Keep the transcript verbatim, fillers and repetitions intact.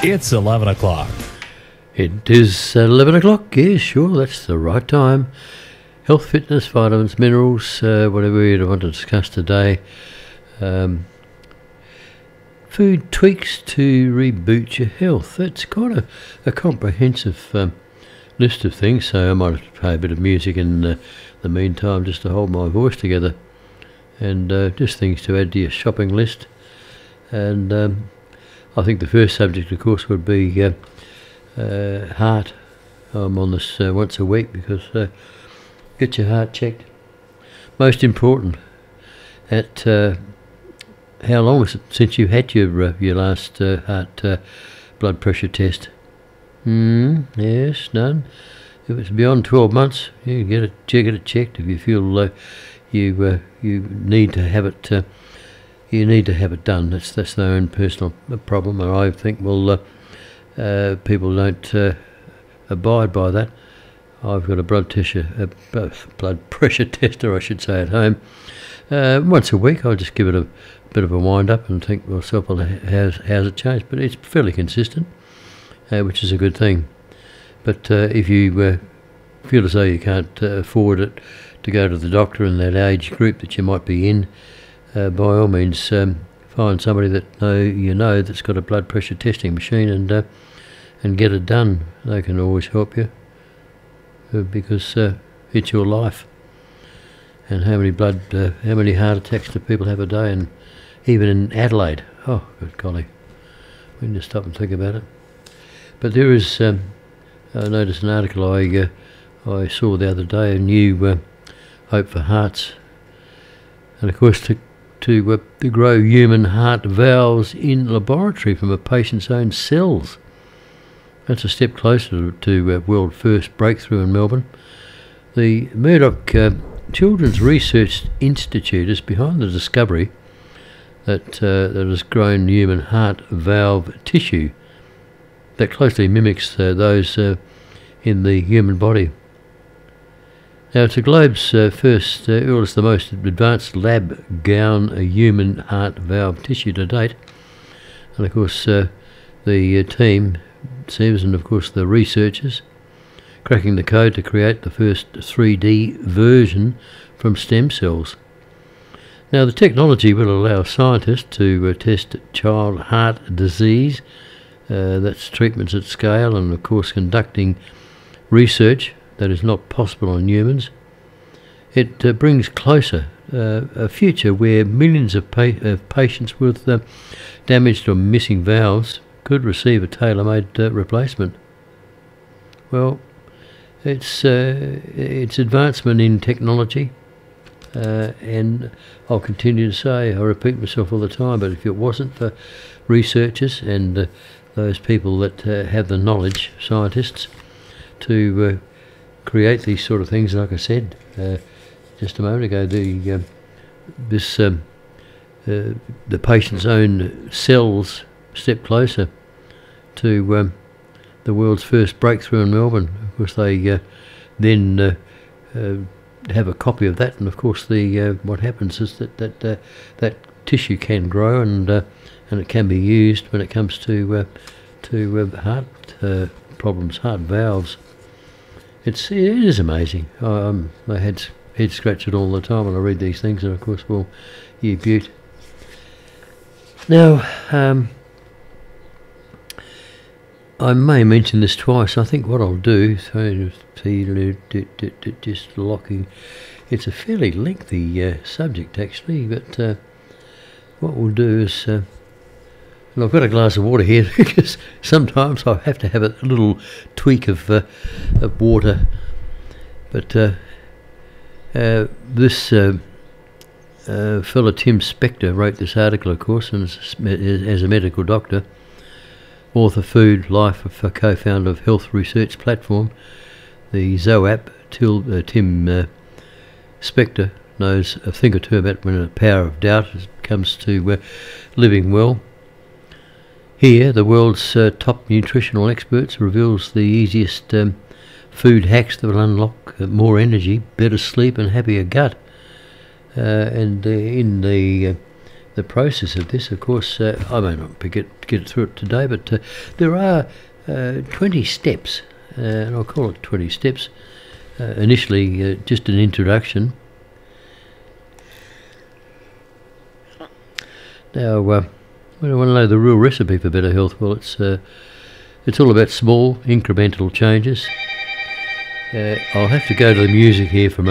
It's eleven o'clock. It is eleven o'clock, yes, sure, that's the right time. Health, fitness, vitamins, minerals, uh, whatever you want to discuss today. Um, food tweaks to reboot your health. That's quite a, a comprehensive um, list of things, so I might have to play a bit of music in uh, the meantime just to hold my voice together. And uh, just things to add to your shopping list. And um, I think the first subject, of course, would be uh, uh, heart. I'm on this uh, once a week because uh, get your heart checked. Most important. At uh, how long is it since you had your uh, your last uh, heart uh, blood pressure test? Hmm. Yes. None. If it's beyond twelve months, you get it. Get it checked. If you feel uh, you uh, you need to have it. Uh, You need to have it done. That's that's their own personal problem, and I think well, uh, uh, people don't uh, abide by that. I've got a blood tissue, a blood pressure tester, I should say, at home. Uh, once a week, I just give it a bit of a wind up and think to myself, well, how's how's it changed? But it's fairly consistent, uh, which is a good thing. But uh, if you uh, feel as though you can't uh, afford it to go to the doctor in that age group that you might be in, Uh, by all means, um, find somebody that know you know that's got a blood pressure testing machine and uh, and get it done. They can always help you uh, because uh, it's your life. And how many blood, uh, how many heart attacks do people have a day? And even in Adelaide, oh, good golly, we can just stop and think about it. But there is, um, I noticed an article I uh, I saw the other day, a new uh, Hope for Hearts, and of course to. To, uh, to grow human heart valves in laboratory from a patient's own cells. That's a step closer to, to uh, world first breakthrough in Melbourne. The Murdoch uh, Children's Research Institute is behind the discovery that, uh, that has grown human heart valve tissue that closely mimics uh, those uh, in the human body. Now, it's the globe's uh, first, uh, well, it's the most advanced lab-grown uh, human heart valve tissue to date. And of course, uh, the uh, team, Seems, and of course the researchers, cracking the code to create the first three D version from stem cells. Now, the technology will allow scientists to uh, test child heart disease, uh, that's treatments at scale, and of course conducting research that is not possible on humans. It uh, brings closer uh, a future where millions of, pa of patients with uh, damaged or missing valves could receive a tailor-made uh, replacement. Well, it's uh, it's advancement in technology, uh, and I'll continue to say, I repeat myself all the time, but if it wasn't for researchers and uh, those people that uh, have the knowledge, scientists, to uh, create these sort of things, like I said uh, just a moment ago, the um, this um, uh, the patient's own cells step closer to um, the world's first breakthrough in Melbourne. Of course, they uh, then uh, uh, have a copy of that, and of course, the uh, what happens is that that uh, that tissue can grow and uh, and it can be used when it comes to uh, to uh, heart uh, problems, heart valves. It's it is amazing. Um, I had head scratched all the time when I read these things, and of course, well, you beaut. Now, um, I may mention this twice. I think what I'll do, so just locking. It's a fairly lengthy uh, subject actually, but uh, what we'll do is. Uh, And I've got a glass of water here because sometimes I have to have a little tweak of, uh, of water. But uh, uh, this uh, uh, fellow Tim Spector wrote this article, of course, and as, as a medical doctor, author, Food Life, for co-founder of health research platform, the Zoap. Till, uh, Tim uh, Spector knows a thing or two about when the power of doubt comes to uh, living well. Here, the world's uh, top nutritional experts reveals the easiest um, food hacks that will unlock uh, more energy, better sleep and happier gut. Uh, and uh, in the uh, the process of this, of course, uh, I may not get get through it today, but uh, there are uh, twenty steps, uh, and I'll call it twenty steps. Uh, initially, uh, just an introduction. Now, uh, when I want to know the real recipe for better health, well, it's uh, it's all about small incremental changes. Uh, I'll have to go to the music here for a moment.